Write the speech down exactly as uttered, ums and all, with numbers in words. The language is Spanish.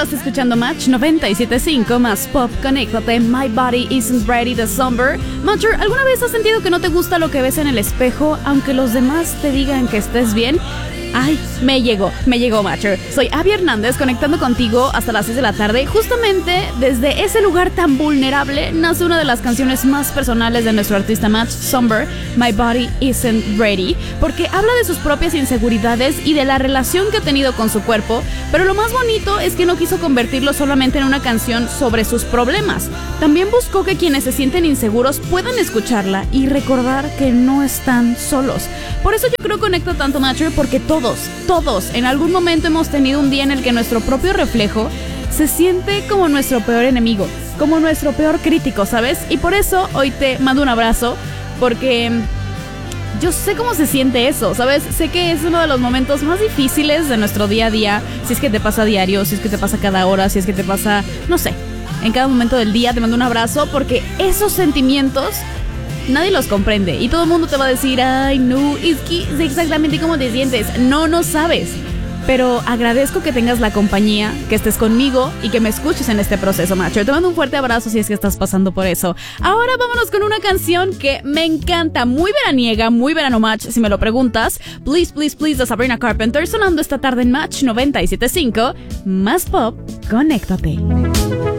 Estás escuchando Match noventa y siete punto cinco más Pop. Conéctate. My Body Isn't Ready de Somber. Matcher, ¿alguna vez has sentido que no te gusta lo que ves en el espejo, aunque los demás te digan que estés bien? Ay, me llegó, me llegó, Matcher. Soy Abby Hernández, conectando contigo hasta las seis de la tarde. Justamente desde ese lugar tan vulnerable nace una de las canciones más personales de nuestro artista Match, Somber, My Body Isn't Ready, porque habla de sus propias inseguridades y de la relación que ha tenido con su cuerpo, pero lo más bonito es que no quiso convertirlo solamente en una canción sobre sus problemas. También buscó que quienes se sienten inseguros puedan escucharla y recordar que no están solos. Por eso yo creo que conecta tanto, Matcher, porque todos Todos, todos, en algún momento hemos tenido un día en el que nuestro propio reflejo se siente como nuestro peor enemigo, como nuestro peor crítico, ¿sabes? Y por eso hoy te mando un abrazo, porque yo sé cómo se siente eso, ¿sabes? Sé que es uno de los momentos más difíciles de nuestro día a día, si es que te pasa diario, si es que te pasa cada hora, si es que te pasa, no sé, en cada momento del día. Te mando un abrazo porque esos sentimientos nadie los comprende y todo el mundo te va a decir, ay, no, es que es exactamente cómo te sientes. No, no sabes. Pero agradezco que tengas la compañía, que estés conmigo y que me escuches en este proceso, Matcher. Te mando un fuerte abrazo si es que estás pasando por eso. Ahora vámonos con una canción que me encanta, muy veraniega, muy verano, Match, si me lo preguntas. Please, Please, Please de Sabrina Carpenter, sonando esta tarde en Match noventa y siete punto cinco. Más Pop, conéctate.